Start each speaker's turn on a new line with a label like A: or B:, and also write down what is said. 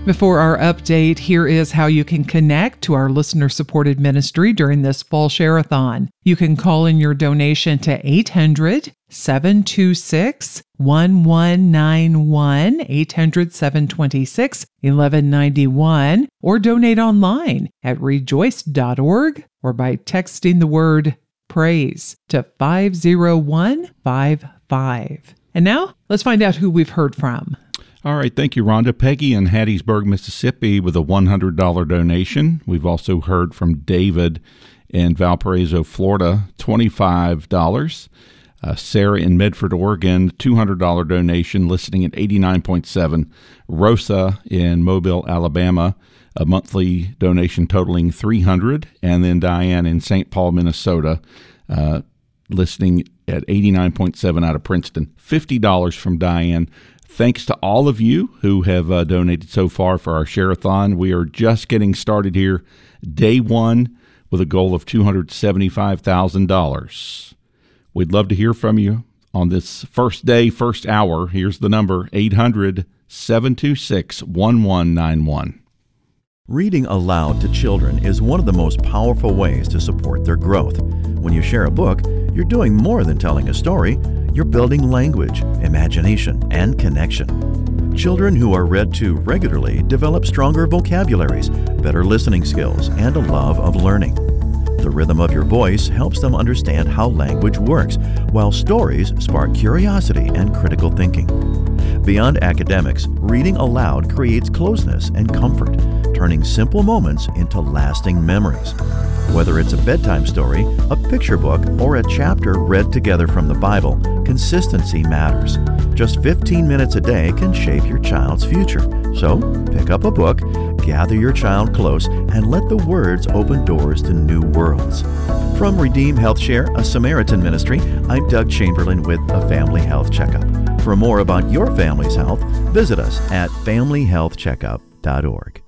A: Before our update, here is how you can connect to our listener-supported ministry during this fall share-a-thon. You can call in your donation to 800-726-1191, 800-726-1191, or donate online at rejoice.org or by texting the word praise to 50155. And now, let's find out who we've heard from.
B: All right, thank you, Rhonda. Peggy in Hattiesburg, Mississippi with a $100 donation. We've also heard from David in Valparaiso, Florida, $25. Sarah in Medford, Oregon, $200 donation, listening at 89.7. Rosa in Mobile, Alabama, a monthly donation totaling $300. And then Diane in St. Paul, Minnesota, listening at 89.7 out of Princeton. $50 from Diane. Thanks to all of you who have donated so far for our share-a-thon. We are just getting started here, day one, with a goal of $275,000. We'd love to hear from you on this first day, first hour. Here's the number, 800-726-1191.
C: Reading aloud to children is one of the most powerful ways to support their growth. When you share a book, you're doing more than telling a story. You're building language, imagination, and connection. Children who are read to regularly develop stronger vocabularies, better listening skills, and a love of learning. The rhythm of your voice helps them understand how language works, while stories spark curiosity and critical thinking. Beyond academics, reading aloud creates closeness and comfort, turning simple moments into lasting memories. Whether it's a bedtime story, a picture book, or a chapter read together from the Bible, consistency matters. Just 15 minutes a day can shape your child's future. So, pick up a book, gather your child close, and let the words open doors to new worlds. From Redeem Health Share, a Samaritan ministry, I'm Doug Chamberlain with a Family Health Checkup. For more about your family's health, visit us at familyhealthcheckup.org.